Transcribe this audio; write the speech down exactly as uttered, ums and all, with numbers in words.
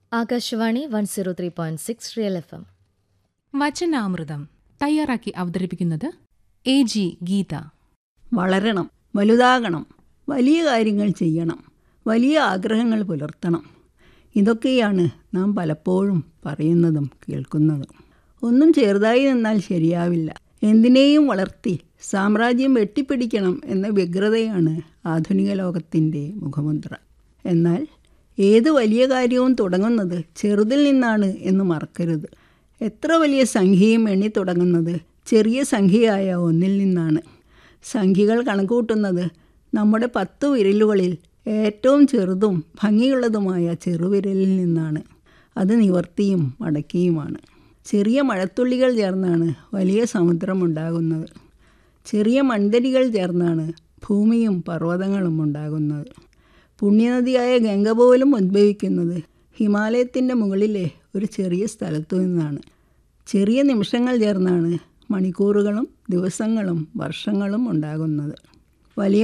Akashvani one zero three point six real F M. വചനാമൃതം തയ്യാറാക്കി അവതരിപ്പിക്കുന്നത് A G Geetha. വളരണം, വലുതാകണം, വലിയ കാര്യങ്ങൾ ചെയ്യണം, വലിയ ആഗ്രഹങ്ങൾ പുലർത്തണം. ഇതൊക്കെയാണ് നാം പലപ്പോഴും പറയുന്നതും കേൾക്കുന്നതും. ഒന്നും ചെറുതായി നിന്നാൽ ശരിയാവില്ല. എന്തിനേയും വളർത്തി സാമ്രാജ്യം വെട്ടിപ്പിടിക്കണം എന്ന വ്യഗ്രതയാണ് ആധുനിക ലോകത്തിൻ്റെ മുഖമുദ്ര. എന്നാൽ ഏത് വലിയ കാര്യവും തുടങ്ങുന്നത് ചെറുതിൽ നിന്നാണ് എന്ന് മറക്കരുത്. എത്ര വലിയ സംഖ്യയും എണ്ണി തുടങ്ങുന്നത് ചെറിയ സംഖ്യയായ ഒന്നിൽ നിന്നാണ്. സംഖ്യകൾ കണക്കൂട്ടുന്നത് നമ്മുടെ പത്തു വിരലുകളിൽ ഏറ്റവും ചെറുതും ഭംഗിയുള്ളതുമായ ചെറുവിരലിൽ നിന്നാണ്. അത് നിവർത്തിയും മടക്കിയുമാണ്. ചെറിയ മഴത്തുള്ളികൾ ചേർന്നാണ് വലിയ സമുദ്രമുണ്ടാകുന്നത്. ചെറിയ മൺതരികൾ ചേർന്നാണ് ഭൂമിയും പർവ്വതങ്ങളും ഉണ്ടാകുന്നത്. പുണ്യനദിയായ ഗംഗ പോലും ഉദ്ഭവിക്കുന്നത് ഹിമാലയത്തിൻ്റെ മുകളിലെ ഒരു ചെറിയ സ്ഥലത്തു നിന്നാണ്. ചെറിയ നിമിഷങ്ങൾ ചേർന്നാണ് മണിക്കൂറുകളും ദിവസങ്ങളും വർഷങ്ങളും ഉണ്ടാകുന്നത്. വലിയ